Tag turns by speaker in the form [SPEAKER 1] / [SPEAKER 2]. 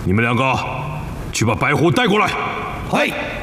[SPEAKER 1] 你们两个去把白虎带过来。
[SPEAKER 2] 嗨。